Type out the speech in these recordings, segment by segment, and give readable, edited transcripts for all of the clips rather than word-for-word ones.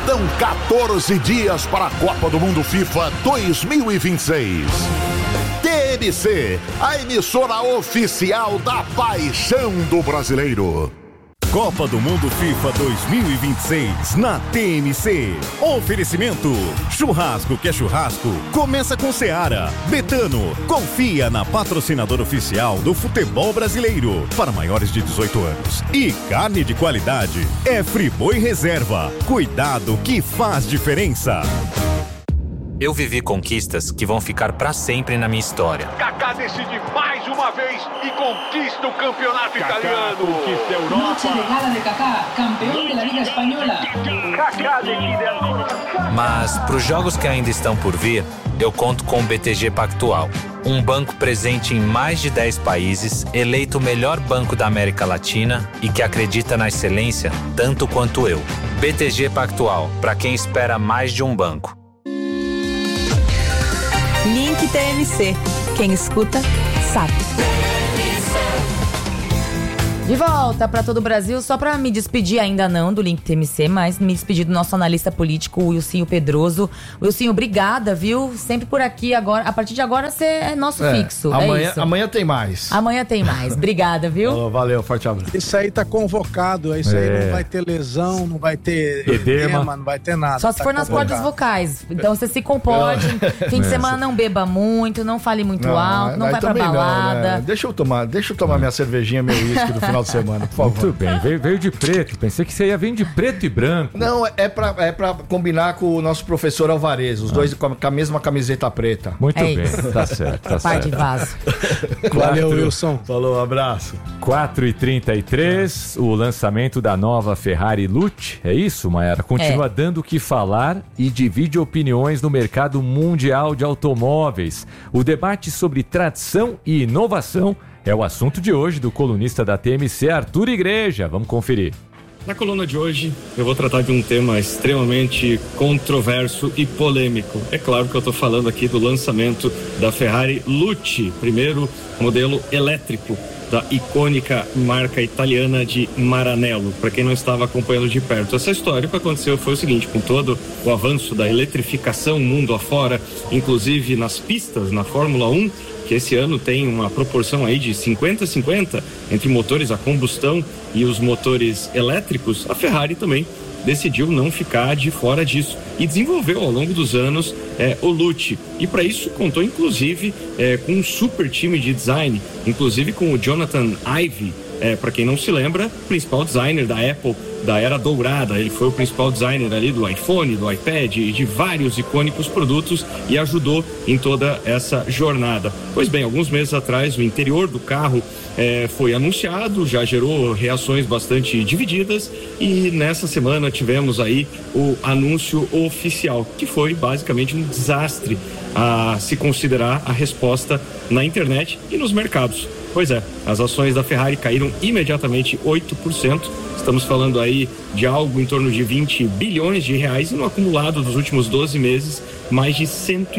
Faltam 14 dias para a Copa do Mundo FIFA 2026. TMC, a emissora oficial da paixão do brasileiro. Copa do Mundo FIFA 2026 na TMC. Oferecimento: churrasco que é churrasco, começa com Seara. Betano, confia na patrocinadora oficial do futebol brasileiro para maiores de 18 anos. E carne de qualidade é Friboi Reserva. Cuidado que faz diferença. Eu vivi conquistas que vão ficar pra sempre na minha história. Kaká decide mais uma vez e conquista o campeonato italiano. Conquista a Europa. Noche de gala de Kaká, campeão da Liga Espanhola. Kaká decide agora. Mas pros jogos que ainda estão por vir, eu conto com o BTG Pactual. Um banco presente em mais de 10 países, eleito o melhor banco da América Latina e que acredita na excelência tanto quanto eu. BTG Pactual, para quem espera mais de um banco. Link TMC. Quem escuta, sabe. De volta para todo o Brasil, só para me despedir, ainda não do Link TMC, mas me despedir do nosso analista político, o Wilsinho Pedroso. Wilsinho, obrigada, viu? Sempre por aqui agora. A partir de agora você é nosso fixo. Amanhã tem mais. Amanhã tem mais. Obrigada, viu? Oh, valeu, forte abraço. Isso aí tá convocado, isso aí não vai ter lesão, não vai ter edema, não vai ter nada. Só se for nas cordas vocais. Então você se comporte. Fim de semana não beba muito, não fale muito alto, não vai pra balada. Não, né? Deixa eu tomar minha cervejinha, meu uísque do final de semana, por favor. Muito bem, veio de preto. Pensei que você ia vir de preto e branco. Não, é pra combinar com o nosso professor Alvarez, os dois com a mesma camiseta preta. Muito bem, tá certo, tá Pai certo. de vaso. Valeu, Wilson. Falou, um abraço. 4h33, o lançamento da nova Ferrari Lute, é isso, Mayara? Continua dando o que falar e divide opiniões no mercado mundial de automóveis. O debate sobre tradição e inovação é o assunto de hoje do colunista da TMC, Arthur Igreja. Vamos conferir. Na coluna de hoje, eu vou tratar de um tema extremamente controverso e polêmico. É claro que eu estou falando aqui do lançamento da Ferrari Lute, primeiro modelo elétrico da icônica marca italiana de Maranello. Para quem não estava acompanhando de perto essa história, o que aconteceu foi o seguinte: com todo o avanço da eletrificação mundo afora, inclusive nas pistas, na Fórmula 1, que esse ano tem uma proporção aí de 50-50 entre motores a combustão e os motores elétricos, a Ferrari também decidiu não ficar de fora disso e desenvolveu ao longo dos anos o Lute. E para isso contou inclusive com um super time de design, inclusive com o Jonathan Ive, para quem não se lembra, principal designer da Apple da era dourada. Ele foi o principal designer ali do iPhone, do iPad e de vários icônicos produtos e ajudou em toda essa jornada. Pois bem, alguns meses atrás o interior do carro foi anunciado, já gerou reações bastante divididas e nessa semana tivemos aí o anúncio oficial, que foi basicamente um desastre a se considerar a resposta na internet e nos mercados. Pois é, as ações da Ferrari caíram imediatamente 8%. Estamos falando aí de algo em torno de 20 bilhões de reais e no acumulado dos últimos 12 meses, mais de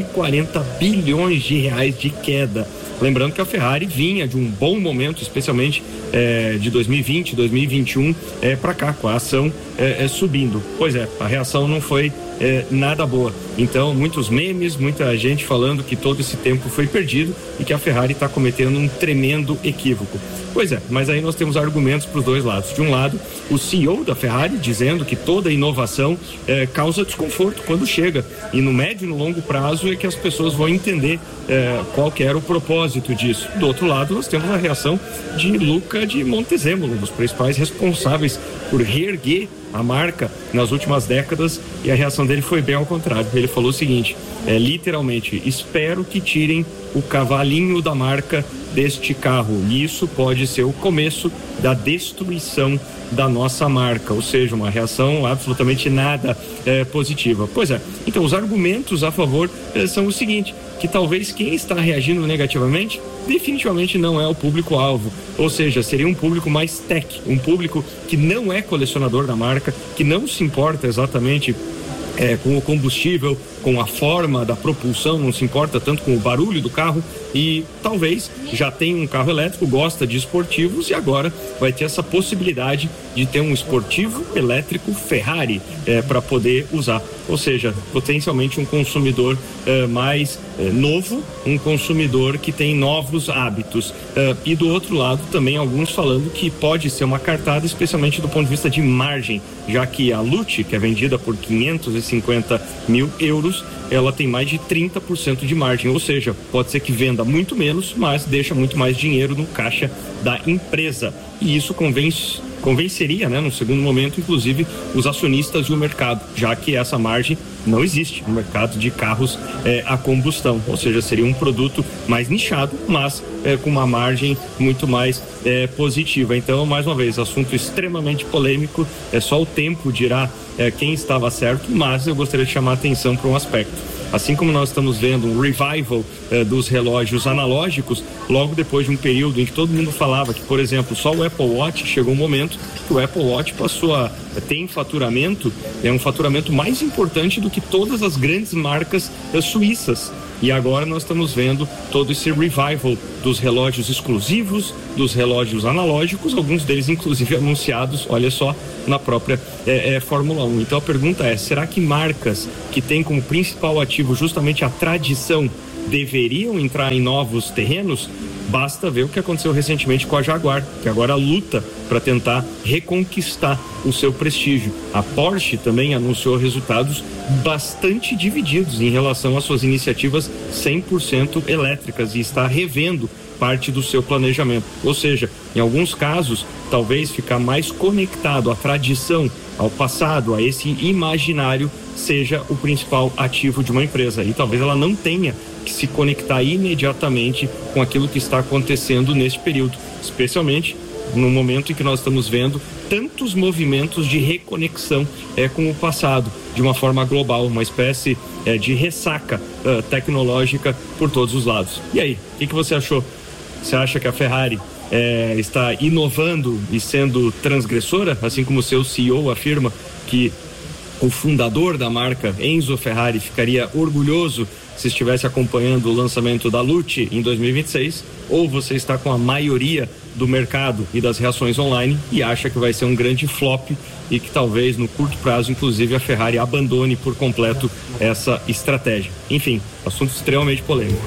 140 bilhões de reais de queda. Lembrando que a Ferrari vinha de um bom momento, especialmente de 2020, 2021 para cá, com a ação subindo. Pois é, a reação não foi nada boa. Então, muitos memes, muita gente falando que todo esse tempo foi perdido e que a Ferrari está cometendo um tremendo equívoco. Pois é, mas aí nós temos argumentos para os dois lados. De um lado, o CEO da Ferrari dizendo que toda inovação causa desconforto quando chega, e no médio e no longo prazo é que as pessoas vão entender qual que era o propósito disso. Do outro lado, nós temos a reação de Luca de Montezemolo, um dos principais responsáveis por reerguer a marca nas últimas décadas, e a reação dele foi bem ao contrário. Ele falou o seguinte, literalmente: espero que tirem o cavalinho da marca deste carro, e isso pode ser o começo da destruição da nossa marca, ou seja, uma reação absolutamente nada positiva. Pois é, então os argumentos a favor são o seguinte, que talvez quem está reagindo negativamente definitivamente não é o público-alvo, ou seja, seria um público mais tech, um público que não é colecionador da marca, que não se importa exatamente com o combustível, com a forma da propulsão, não se importa tanto com o barulho do carro e talvez já tenha um carro elétrico, gosta de esportivos e agora vai ter essa possibilidade de ter um esportivo elétrico Ferrari para poder usar. Ou seja, potencialmente um consumidor mais novo, um consumidor que tem novos hábitos. E do outro lado também alguns falando que pode ser uma cartada, especialmente do ponto de vista de margem, já que a Lute, que é vendida por 550 mil euros, ela tem mais de 30% de margem, ou seja, pode ser que venda muito menos, mas deixa muito mais dinheiro no caixa da empresa. E isso convenceria, né, no segundo momento, inclusive, os acionistas e o mercado, já que essa margem não existe no mercado de carros a combustão, ou seja, seria um produto mais nichado, mas com uma margem muito mais positiva. Então, mais uma vez, assunto extremamente polêmico, só o tempo dirá quem estava certo, mas eu gostaria de chamar a atenção para um aspecto. Assim como nós estamos vendo um revival dos relógios analógicos, logo depois de um período em que todo mundo falava que, por exemplo, só o Apple Watch, chegou um momento que o Apple Watch passou a ter um faturamento mais importante do que todas as grandes marcas suíças. E agora nós estamos vendo todo esse revival dos relógios exclusivos, dos relógios analógicos, alguns deles inclusive anunciados, olha só, na própria Fórmula 1. Então a pergunta é, será que marcas que têm como principal ativo justamente a tradição deveriam entrar em novos terrenos? Basta ver o que aconteceu recentemente com a Jaguar, que agora luta para tentar reconquistar o seu prestígio. A Porsche também anunciou resultados bastante divididos em relação às suas iniciativas 100% elétricas e está revendo parte do seu planejamento. Ou seja, em alguns casos, talvez ficar mais conectado à tradição, ao passado, a esse imaginário, seja o principal ativo de uma empresa. E talvez ela não tenha que se conectar imediatamente com aquilo que está acontecendo neste período, especialmente no momento em que nós estamos vendo tantos movimentos de reconexão com o passado, de uma forma global, uma espécie de ressaca tecnológica por todos os lados. E aí, o que você achou? Você acha que a Ferrari está inovando e sendo transgressora, assim como o seu CEO afirma que o fundador da marca, Enzo Ferrari, ficaria orgulhoso se estivesse acompanhando o lançamento da Lute em 2026, ou você está com a maioria do mercado e das reações online e acha que vai ser um grande flop e que talvez no curto prazo, inclusive, a Ferrari abandone por completo essa estratégia? Enfim, assunto extremamente polêmico.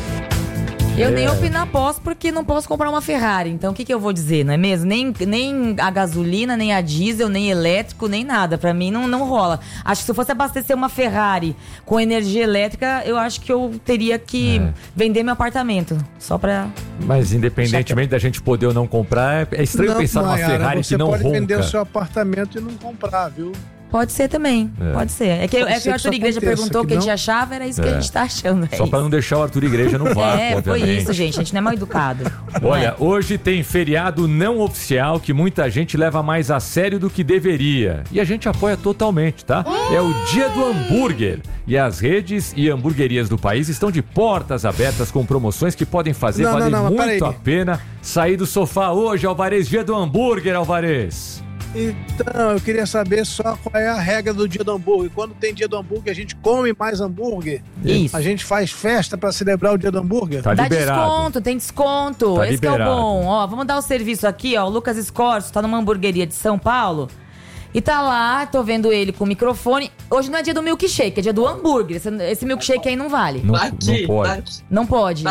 Eu nem opinar posso porque não posso comprar uma Ferrari. Então o que eu vou dizer, não é mesmo? Nem a gasolina, nem a diesel, nem elétrico, nem nada. Pra mim não rola. Acho que se eu fosse abastecer uma Ferrari com energia elétrica, eu acho que eu teria que vender meu apartamento. Só pra... Mas independentemente da gente poder ou não comprar, é estranho pensar numa Ferrari que não ronca. Você pode vender o seu apartamento e não comprar, viu? Pode ser também, pode ser. É que o Arthur Igreja perguntou o que a gente achava, era isso que a gente tá achando. Só pra não deixar o Arthur Igreja no vácuo, foi isso, gente. A gente não é mal educado. Olha, hoje tem feriado não oficial que muita gente leva mais a sério do que deveria. E a gente apoia totalmente, tá? É o Dia do Hambúrguer. E as redes e hamburguerias do país estão de portas abertas com promoções que podem fazer valer muito a pena sair do sofá hoje, Alvarez. Dia do Hambúrguer, Alvarez. Então, eu queria saber só qual é a regra do dia do hambúrguer. Quando tem dia do hambúrguer, a gente come mais hambúrguer? Isso. A gente faz festa pra celebrar o dia do hambúrguer? Tá liberado. Dá desconto, tem desconto. Tá Esse liberado. que é o bom. Ó, vamos dar o serviço aqui, ó. O Lucas Escorso tá numa hamburgueria de São Paulo. E tá lá, tô vendo ele com o microfone. Hoje não é dia do milkshake, é dia do hambúrguer. Esse milkshake aí não vale. Não pode. Não pode.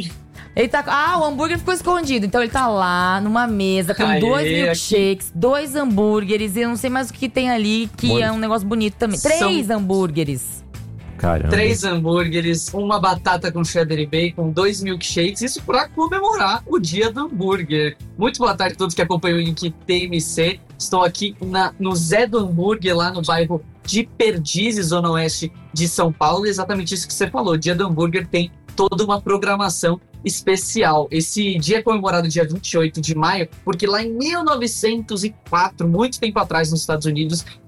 Ele tá... o hambúrguer ficou escondido. Então ele tá lá numa mesa com 2 milkshakes, 2 hambúrgueres. E eu não sei mais o que tem ali, que é um negócio bonito também. 3 hambúrgueres. Caramba. 3 hambúrgueres, uma batata com cheddar e bacon, 2 milkshakes. Isso pra comemorar o dia do hambúrguer. Muito boa tarde a todos que acompanham o Link TMC. Estou aqui no Zé do Hambúrguer, lá no bairro de Perdizes, zona oeste de São Paulo. Exatamente isso que você falou. O dia do hambúrguer tem toda uma programação especial. Esse dia é comemorado dia 28 de maio, porque lá em 1904, muito tempo atrás nos Estados Unidos,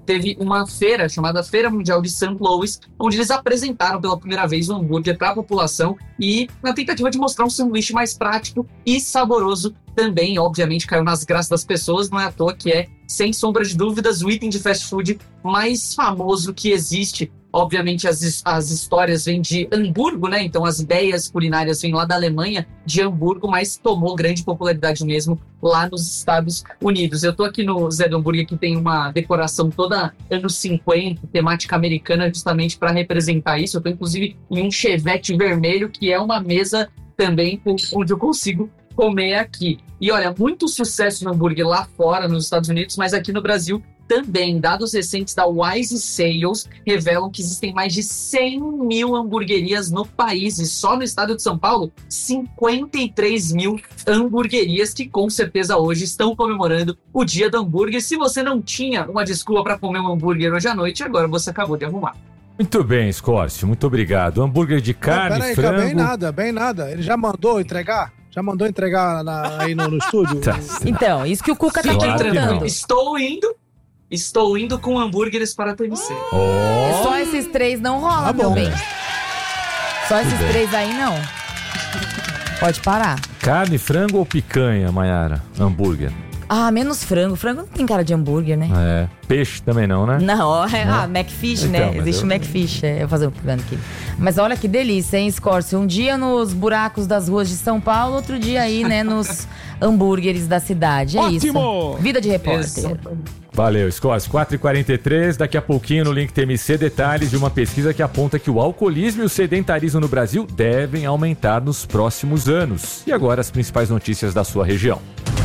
teve uma feira chamada Feira Mundial de St. Louis, onde eles apresentaram pela primeira vez o hambúrguer para a população e na tentativa de mostrar um sanduíche mais prático e saboroso também, obviamente, caiu nas graças das pessoas, não é à toa que é, sem sombra de dúvidas, o item de fast food mais famoso que existe. Obviamente, as histórias vêm de Hamburgo, né? Então, as ideias culinárias vêm lá da Alemanha, de Hamburgo, mas tomou grande popularidade mesmo lá nos Estados Unidos. Eu tô aqui no Zé do Hambúrguer, que tem uma decoração toda anos 50, temática americana, justamente para representar isso. Eu tô, inclusive, em um Chevette vermelho, que é uma mesa também onde eu consigo comer aqui. E olha, muito sucesso no hambúrguer lá fora, nos Estados Unidos, mas aqui no Brasil também. Dados recentes da Wise Sales revelam que existem mais de 100 mil hamburguerias no país. E só no estado de São Paulo, 53 mil hamburguerias que com certeza hoje estão comemorando o Dia do Hambúrguer. Se você não tinha uma desculpa para comer um hambúrguer hoje à noite, agora você acabou de arrumar. Muito bem, Scorcio, muito obrigado. Hambúrguer de carne, peraí, frango... bem nada. Ele já mandou entregar? Já mandou entregar aí no estúdio? Então, isso que o Cuca tá perguntando. Estou indo com hambúrgueres para a TMC. Só esses 3 não rola, meu bem. Só esses 3 aí não. Pode parar. Carne, frango ou picanha, Mayara? Hambúrguer. Ah, menos frango. Frango não tem cara de hambúrguer, né? É. Peixe também não, né? Não, Macfish, então, né? Existe o Macfish. Eu vou fazer um plano aqui. Mas olha que delícia, hein, Scorcio? Um dia nos buracos das ruas de São Paulo, outro dia aí, né, nos hambúrgueres da cidade. É ótimo! Isso. Vida de repórter. Valeu, Scorcio. 4h43, daqui a pouquinho no Link TMC, detalhes de uma pesquisa que aponta que o alcoolismo e o sedentarismo no Brasil devem aumentar nos próximos anos. E agora as principais notícias da sua região.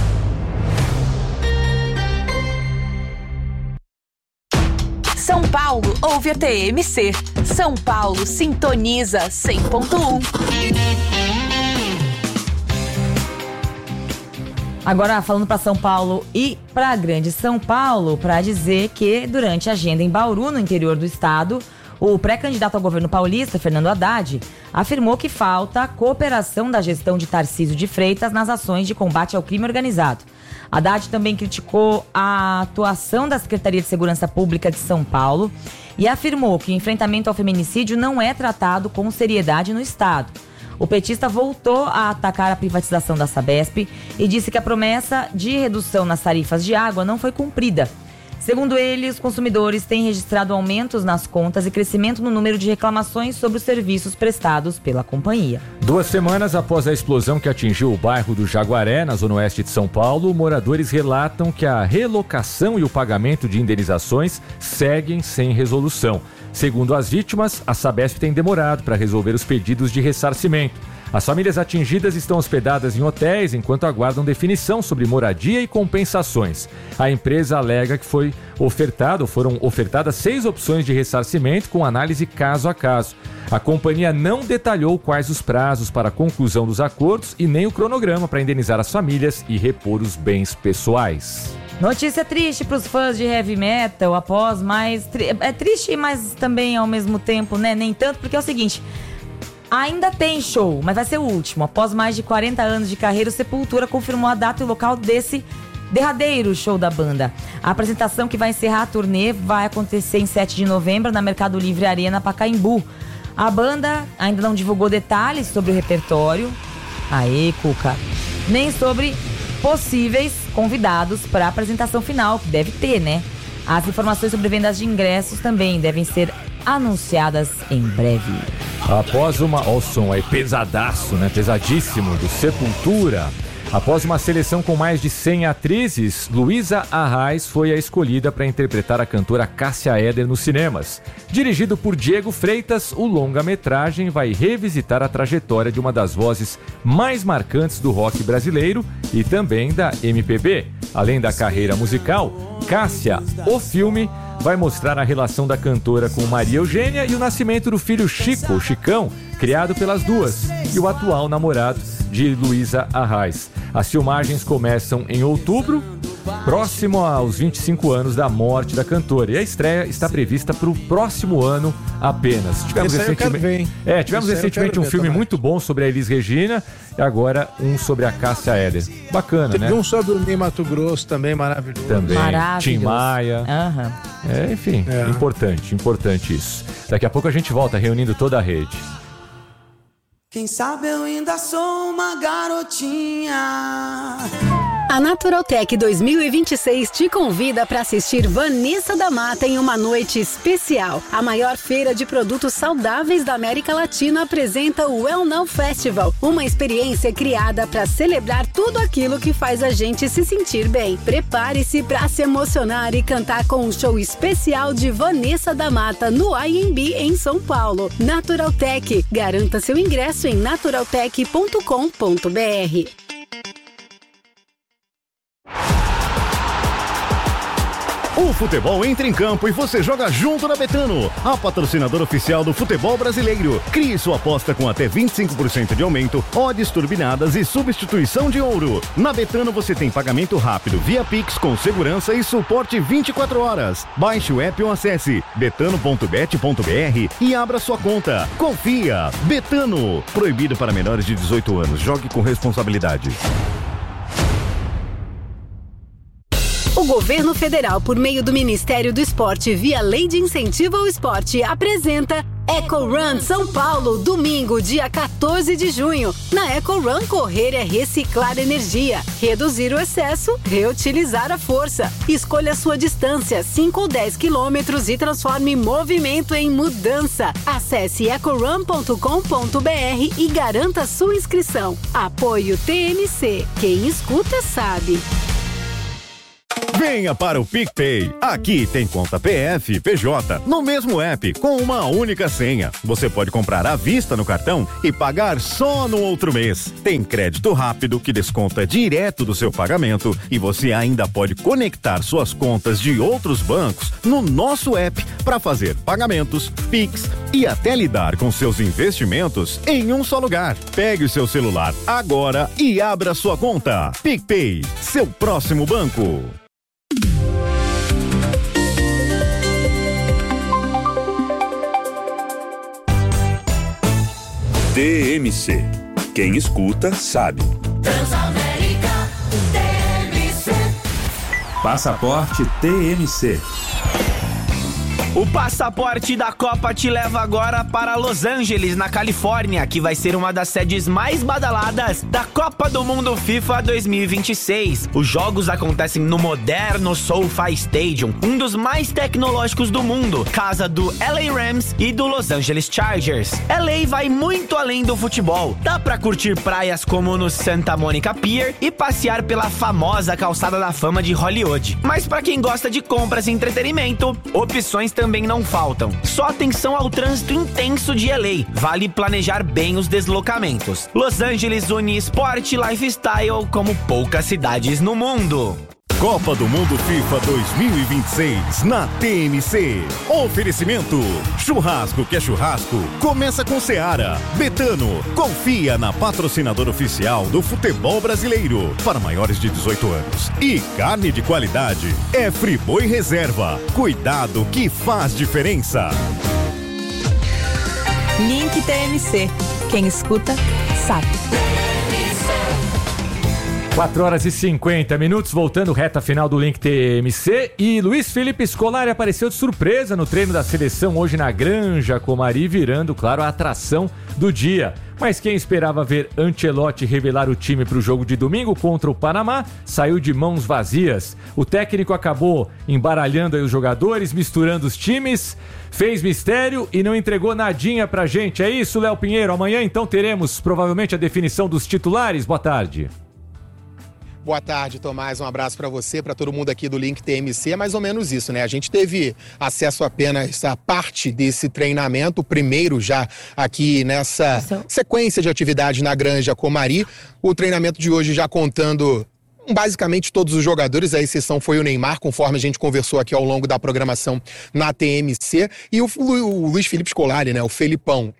São Paulo ouve a TMC. São Paulo sintoniza 100.1. Agora falando para São Paulo e para a Grande São Paulo, para dizer que durante a agenda em Bauru, no interior do estado, o pré-candidato ao governo paulista, Fernando Haddad, afirmou que falta cooperação da gestão de Tarcísio de Freitas nas ações de combate ao crime organizado. Haddad também criticou a atuação da Secretaria de Segurança Pública de São Paulo e afirmou que o enfrentamento ao feminicídio não é tratado com seriedade no estado. O petista voltou a atacar a privatização da Sabesp e disse que a promessa de redução nas tarifas de água não foi cumprida. Segundo ele, os consumidores têm registrado aumentos nas contas e crescimento no número de reclamações sobre os serviços prestados pela companhia. 2 semanas após a explosão que atingiu o bairro do Jaguaré, na zona oeste de São Paulo, moradores relatam que a relocação e o pagamento de indenizações seguem sem resolução. Segundo as vítimas, a Sabesp tem demorado para resolver os pedidos de ressarcimento. As famílias atingidas estão hospedadas em hotéis enquanto aguardam definição sobre moradia e compensações. A empresa alega que foram ofertadas 6 opções de ressarcimento com análise caso a caso. A companhia não detalhou quais os prazos para a conclusão dos acordos e nem o cronograma para indenizar as famílias e repor os bens pessoais. Notícia triste para os fãs de heavy metal, após mais... É triste, mas também ao mesmo tempo, né? Nem tanto, porque é o seguinte... Ainda tem show, mas vai ser o último. Após mais de 40 anos de carreira, o Sepultura confirmou a data e o local desse derradeiro show da banda. A apresentação, que vai encerrar a turnê, vai acontecer em 7 de novembro na Mercado Livre Arena, Pacaembu. A banda ainda não divulgou detalhes sobre o repertório. Aê, Cuca. Nem sobre possíveis convidados para a apresentação final, que deve ter, né? As informações sobre vendas de ingressos também devem ser anunciadas em breve. Após uma... Ó, o som aí pesadaço, né? Pesadíssimo, do Sepultura. Após uma seleção com mais de 100 atrizes, Luísa Arraes foi a escolhida para interpretar a cantora Cássia Eller nos cinemas. Dirigido por Diego Freitas, o longa-metragem vai revisitar a trajetória de uma das vozes mais marcantes do rock brasileiro e também da MPB. Além da carreira musical, Cássia, o filme, vai mostrar a relação da cantora com Maria Eugênia e o nascimento do filho Chico, o Chicão, criado pelas duas, e o atual namorado de Luísa Arraes. As filmagens começam em outubro próximo aos 25 anos da morte da cantora. E a estreia está prevista para o próximo ano apenas. Tivemos recentemente um filme muito bom sobre a Elis Regina e agora um sobre a Cássia Eller. Bacana, né? Teve um sobre o Ney Mato Grosso também, maravilhoso. Também, Maravilhoso. Tim Maia. Aham. Enfim, importante isso. Daqui a pouco a gente volta reunindo toda a rede. Quem sabe eu ainda sou uma garotinha. A Naturaltech 2026 te convida para assistir Vanessa da Mata em uma noite especial. A maior feira de produtos saudáveis da América Latina apresenta o Well Now Festival, uma experiência criada para celebrar tudo aquilo que faz a gente se sentir bem. Prepare-se para se emocionar e cantar com um show especial de Vanessa da Mata no IMB em São Paulo. Naturaltech. Garanta seu ingresso em naturaltech.com.br. O futebol entra em campo e você joga junto na Betano, a patrocinadora oficial do futebol brasileiro. Crie sua aposta com até 25% de aumento, odds turbinadas e substituição de ouro. Na Betano você tem pagamento rápido via Pix com segurança e suporte 24 horas. Baixe o app ou acesse betano.bet.br e abra sua conta. Confia! Betano. Proibido para menores de 18 anos. Jogue com responsabilidade. O governo federal, por meio do Ministério do Esporte, via Lei de Incentivo ao Esporte, apresenta Eco Run São Paulo, domingo, dia 14 de junho. Na Eco Run, correr é reciclar energia, reduzir o excesso, reutilizar a força. Escolha a sua distância, 5 ou 10 quilômetros e transforme movimento em mudança. Acesse ecorun.com.br e garanta sua inscrição. Apoio TMC. Quem escuta sabe. Venha para o PicPay. Aqui tem conta PF e PJ no mesmo app, com uma única senha. Você pode comprar à vista no cartão e pagar só no outro mês. Tem crédito rápido que desconta direto do seu pagamento e você ainda pode conectar suas contas de outros bancos no nosso app para fazer pagamentos, Pix e até lidar com seus investimentos em um só lugar. Pegue o seu celular agora e abra sua conta. PicPay, seu próximo banco. TMC. Quem escuta sabe. Transamérica TMC. Passaporte TMC. O passaporte da Copa te leva agora para Los Angeles, na Califórnia, que vai ser uma das sedes mais badaladas da Copa do Mundo FIFA 2026. Os jogos acontecem no moderno SoFi Stadium, um dos mais tecnológicos do mundo, casa do LA Rams e do Los Angeles Chargers. LA vai muito além do futebol. Dá pra curtir praias como no Santa Monica Pier e passear pela famosa calçada da fama de Hollywood. Mas pra quem gosta de compras e entretenimento, opções também não faltam. Só atenção ao trânsito intenso de LA. Vale planejar bem os deslocamentos. Los Angeles une esporte e lifestyle como poucas cidades no mundo. Copa do Mundo FIFA 2026 na TMC. Oferecimento: churrasco que é churrasco, começa com Seara. Betano, confia na patrocinadora oficial do futebol brasileiro para maiores de 18 anos. E carne de qualidade é Friboi Reserva. Cuidado que faz diferença. Link TMC. Quem escuta, sabe. 4h50, voltando reta final do Link TMC, e Luiz Felipe Scolari apareceu de surpresa no treino da seleção hoje na Granja Comari, virando, claro, a atração do dia. Mas quem esperava ver Ancelotti revelar o time para o jogo de domingo contra o Panamá, saiu de mãos vazias. O técnico acabou embaralhando aí os jogadores, misturando os times, fez mistério e não entregou nadinha pra gente. É isso, Léo Pinheiro? Amanhã então teremos provavelmente a definição dos titulares. Boa tarde. Boa tarde, Tomás. Um abraço para você, para todo mundo aqui do Link TMC. É mais ou menos isso, né? A gente teve acesso apenas a parte desse treinamento, o primeiro já aqui nessa sequência de atividades na Granja Comari. O treinamento de hoje já contando basicamente todos os jogadores, a exceção foi o Neymar, conforme a gente conversou aqui ao longo da programação na TMC. E o Luiz Felipe Scolari, né? O Felipão.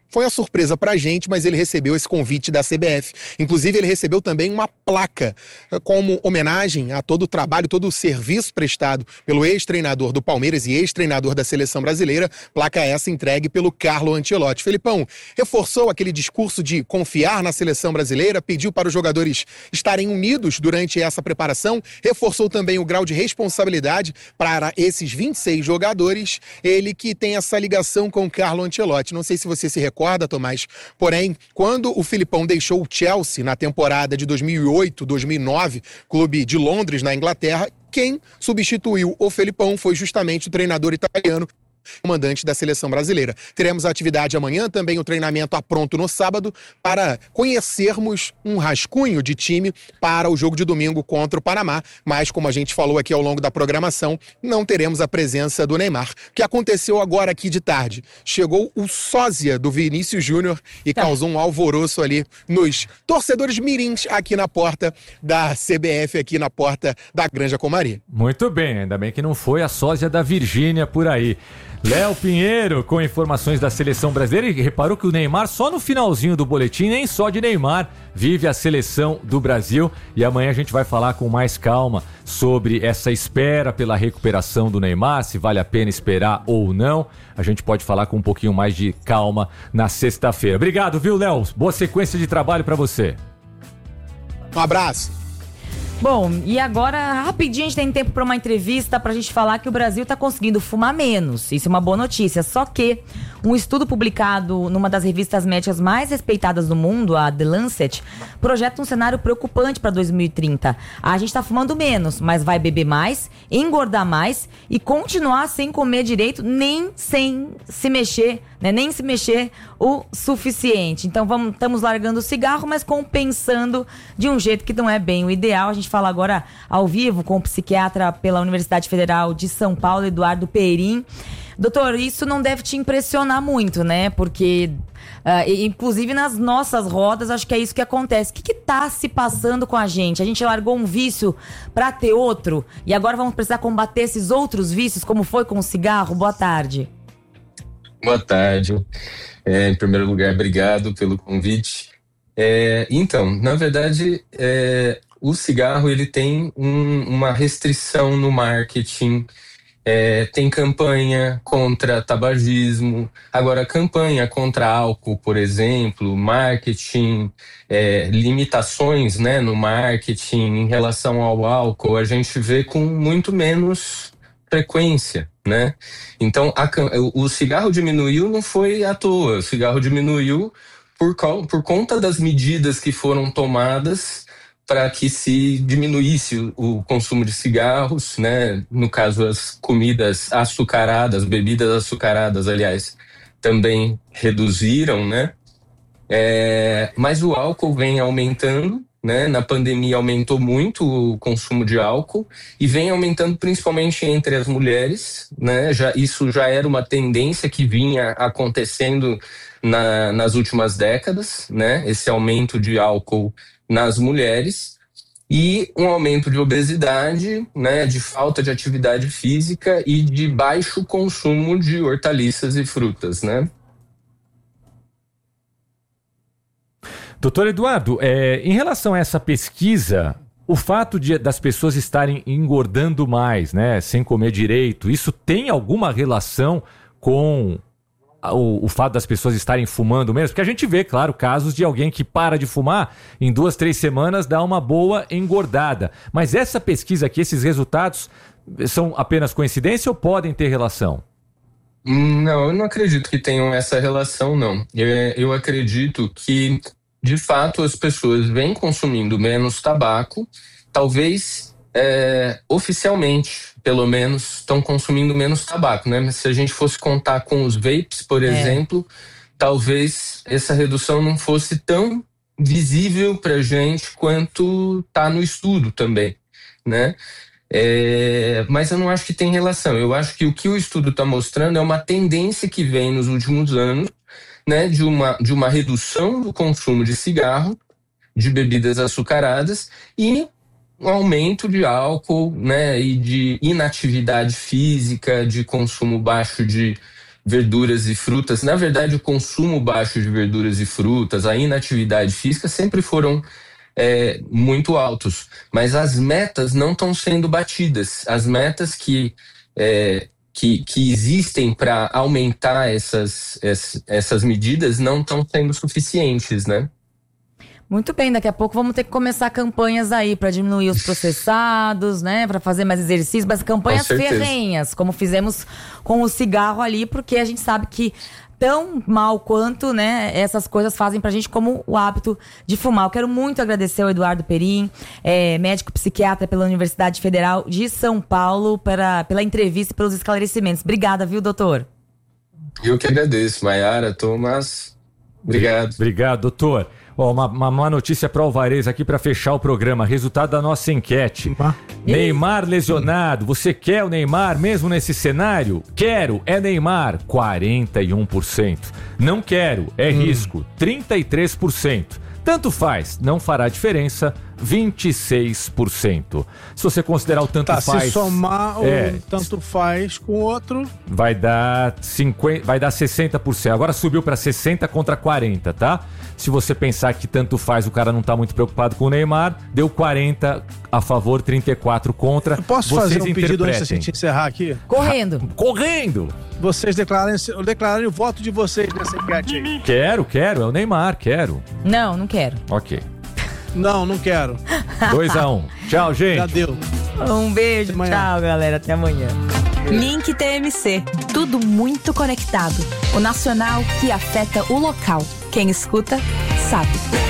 foi uma surpresa pra gente, mas ele recebeu esse convite da CBF. Inclusive, ele recebeu também uma placa como homenagem a todo o trabalho, todo o serviço prestado pelo ex-treinador do Palmeiras e ex-treinador da Seleção Brasileira. Placa essa entregue pelo Carlo Ancelotti. Felipão reforçou aquele discurso de confiar na Seleção Brasileira, pediu para os jogadores estarem unidos durante essa preparação, reforçou também o grau de responsabilidade para esses 26 jogadores. Ele que tem essa ligação com o Carlo Ancelotti. Não sei se você se recorda, Tomás, porém, quando o Filipão deixou o Chelsea na temporada de 2008-2009, clube de Londres, na Inglaterra, quem substituiu o Felipão foi justamente o treinador italiano, comandante da Seleção Brasileira. Teremos a atividade amanhã, também o treinamento pronto no sábado, para conhecermos um rascunho de time para o jogo de domingo contra o Panamá, mas como a gente falou aqui ao longo da programação, não teremos a presença do Neymar. O que aconteceu agora aqui de tarde? Chegou o sósia do Vinícius Júnior e causou um alvoroço ali nos torcedores mirins aqui na porta da CBF, aqui na porta da Granja Comari. Muito bem, ainda bem que não foi a sósia da Virgínia por aí. Léo Pinheiro com informações da Seleção Brasileira, e reparou que o Neymar só no finalzinho do boletim, nem só de Neymar vive a Seleção do Brasil, e amanhã a gente vai falar com mais calma sobre essa espera pela recuperação do Neymar, se vale a pena esperar ou não. A gente pode falar com um pouquinho mais de calma na sexta-feira. Obrigado, viu, Léo? Boa sequência de trabalho para você. Um abraço. Bom, e agora, rapidinho, a gente tem tempo para uma entrevista pra gente falar que o Brasil tá conseguindo fumar menos. Isso é uma boa notícia. Só que um estudo publicado numa das revistas médicas mais respeitadas do mundo, a The Lancet, projeta um cenário preocupante para 2030. A gente tá fumando menos, mas vai beber mais, engordar mais e continuar sem comer direito, nem sem se mexer, né? Nem se mexer o suficiente. Então estamos largando o cigarro, mas compensando de um jeito que não é bem o ideal. A gente fala agora ao vivo com o psiquiatra pela Universidade Federal de São Paulo, Eduardo Perim. Doutor, isso não deve te impressionar muito, né? Porque, inclusive nas nossas rodas, acho que é isso que acontece. O que tá se passando com a gente? A gente largou um vício pra ter outro e agora vamos precisar combater esses outros vícios, como foi com o cigarro? Boa tarde. Boa tarde. Em primeiro lugar, obrigado pelo convite. Então, na verdade, o cigarro ele tem uma restrição no marketing. Tem campanha contra tabagismo, agora campanha contra álcool, por exemplo, marketing, limitações, né, no marketing em relação ao álcool, a gente vê com muito menos frequência, né? Então o cigarro diminuiu não foi à toa, o cigarro diminuiu por conta das medidas que foram tomadas para que se diminuísse o consumo de cigarros, né? No caso, as comidas açucaradas, bebidas açucaradas, aliás, também reduziram, né? Mas o álcool vem aumentando, né? Na pandemia aumentou muito o consumo de álcool e vem aumentando principalmente entre as mulheres, né? Isso já era uma tendência que vinha acontecendo nas últimas décadas, né? Esse aumento de álcool nas mulheres e um aumento de obesidade, né, de falta de atividade física e de baixo consumo de hortaliças e frutas, né? Doutor Eduardo, em relação a essa pesquisa, o fato das pessoas estarem engordando mais, né, sem comer direito, isso tem alguma relação com o fato das pessoas estarem fumando mesmo? Porque a gente vê, claro, casos de alguém que para de fumar, em 2-3 semanas dá uma boa engordada. Mas essa pesquisa aqui, esses resultados, são apenas coincidência ou podem ter relação? Não, eu não acredito que tenham essa relação, não. Eu acredito que, de fato, as pessoas vêm consumindo menos tabaco, talvez oficialmente, pelo menos, estão consumindo menos tabaco, né? Mas se a gente fosse contar com os vapes, por exemplo, talvez essa redução não fosse tão visível pra gente quanto tá no estudo também, né? Mas eu não acho que tem relação. Eu acho que o que o estudo está mostrando é uma tendência que vem nos últimos anos, né, de uma redução do consumo de cigarro, de bebidas açucaradas e um aumento de álcool, né, e de inatividade física, de consumo baixo de verduras e frutas. Na verdade, o consumo baixo de verduras e frutas, a inatividade física sempre foram muito altos. Mas as metas não estão sendo batidas. As metas que existem para aumentar essas medidas não estão sendo suficientes, né? Muito bem, daqui a pouco vamos ter que começar campanhas aí para diminuir os processados, né? Para fazer mais exercícios, mas campanhas ferrenhas, como fizemos com o cigarro ali, porque a gente sabe que tão mal quanto, né, essas coisas fazem pra gente, como o hábito de fumar. Eu quero muito agradecer ao Eduardo Perim, médico psiquiatra pela Universidade Federal de São Paulo, pela entrevista e pelos esclarecimentos. Obrigada, viu, doutor? Eu que agradeço, Maiara, Thomas. Obrigado. Obrigado, doutor. Uma notícia para o Alvarez aqui para fechar o programa. Resultado da nossa enquete. Neymar lesionado. Você quer o Neymar mesmo nesse cenário? Quero, é Neymar, 41%. Não quero, é risco, 33%. Tanto faz, não fará diferença, 26%. Se você considerar o tanto faz... Se somar o tanto faz com o outro... Vai dar 60%. Agora subiu para 60 contra 40, tá? Se você pensar que tanto faz, o cara não tá muito preocupado com o Neymar, deu 40 a favor, 34 contra. Eu posso fazer um pedido antes de a gente encerrar aqui? Correndo! Vocês declararem o voto de vocês nessa enquete aí. Quero, é o Neymar, quero. Não quero. Ok. Não quero. 2-1. Tchau, gente. Já deu. Um beijo, tchau, galera. Até amanhã. Link TMC. Tudo muito conectado. O nacional que afeta o local. Quem escuta, sabe.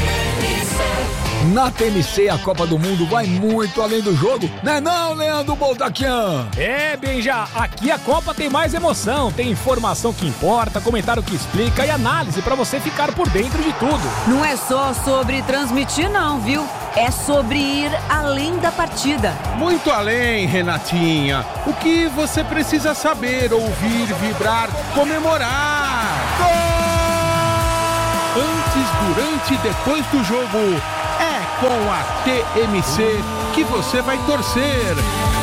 Na TMC, a Copa do Mundo vai muito além do jogo, né não, Leandro Boldaquian? Benja, aqui a Copa tem mais emoção, tem informação que importa, comentário que explica e análise pra você ficar por dentro de tudo. Não é só sobre transmitir não, viu? É sobre ir além da partida. Muito além, Renatinha. O que você precisa saber, ouvir, vibrar, comemorar. Gol! Antes, durante e depois do jogo, é com a TMC que você vai torcer.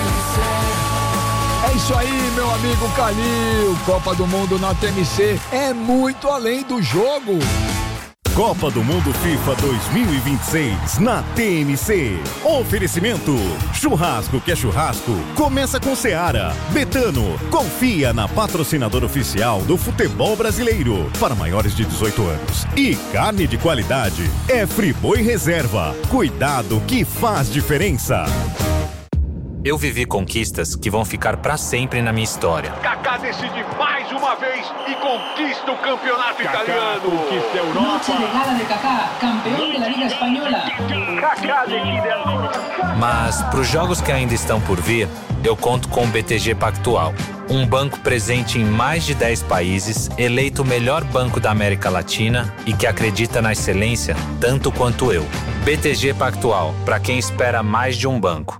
É isso aí, meu amigo Calil. Copa do Mundo na TMC é muito além do jogo. Copa do Mundo FIFA 2026 na TMC. Oferecimento: churrasco que é churrasco, começa com Seara. Betano, confia na patrocinadora oficial do futebol brasileiro para maiores de 18 anos. E carne de qualidade é Friboi Reserva. Cuidado que faz diferença. Eu vivi conquistas que vão ficar pra sempre na minha história. Kaká decide mais uma vez e conquista o campeonato italiano. Conquista a Europa. Noche de gala de Kaká, campeão da Liga Espanhola. Kaká decide a... Mas pros jogos que ainda estão por vir, eu conto com o BTG Pactual. Um banco presente em mais de 10 países, eleito o melhor banco da América Latina e que acredita na excelência tanto quanto eu. BTG Pactual, pra quem espera mais de um banco.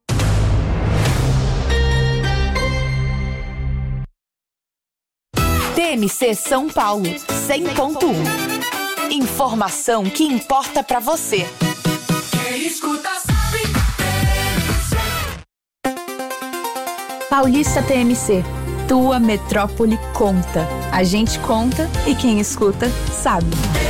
TMC São Paulo, 100.1. Informação que importa pra você. Quem escuta sabe. Paulista TMC, tua metrópole conta. A gente conta e quem escuta sabe.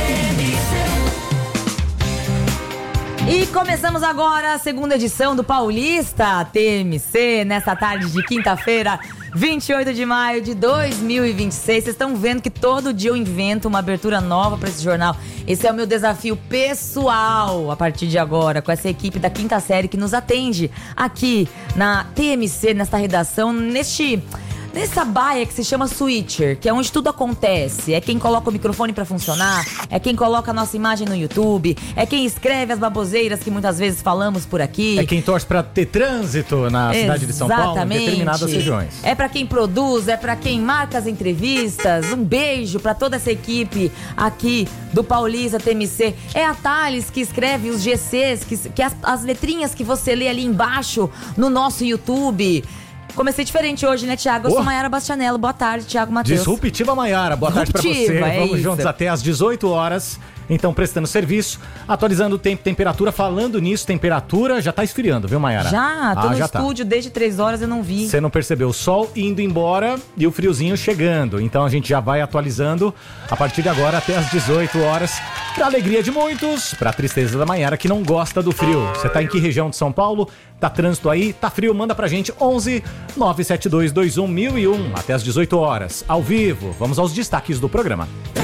E começamos agora a segunda edição do Paulista TMC, nesta tarde de quinta-feira, 28 de maio de 2026. Vocês estão vendo que todo dia eu invento uma abertura nova para esse jornal. Esse é o meu desafio pessoal a partir de agora, com essa equipe da quinta série que nos atende aqui na TMC, nesta redação, nessa baia que se chama Switcher, que é onde tudo acontece. É quem coloca o microfone pra funcionar, é quem coloca a nossa imagem no YouTube, é quem escreve as baboseiras que muitas vezes falamos por aqui. É quem torce pra ter trânsito na cidade de São Paulo, em determinadas regiões. É pra quem produz, é pra quem marca as entrevistas. Um beijo pra toda essa equipe aqui do Paulista TMC. É a Thales que escreve os GCs, que as letrinhas que você lê ali embaixo no nosso YouTube. Comecei diferente hoje, né, Thiago? Eu sou Maiara Bastianello. Boa tarde, Thiago Matheus. Disruptiva Maiara, boa tarde pra você. Vamos juntos até às 18 horas. Então, prestando serviço, atualizando o tempo, temperatura. Falando nisso, temperatura já tá esfriando, viu, Mayara? Já, tô no estúdio desde 3 horas, eu não vi. Você não percebeu, o sol indo embora e o friozinho chegando. Então a gente já vai atualizando a partir de agora até as 18 horas. Pra alegria de muitos, pra tristeza da Mayara que não gosta do frio. Você tá em que região de São Paulo? Tá trânsito aí? Tá frio? Manda pra gente 11 97221 1001 até as 18 horas. Ao vivo, vamos aos destaques do programa.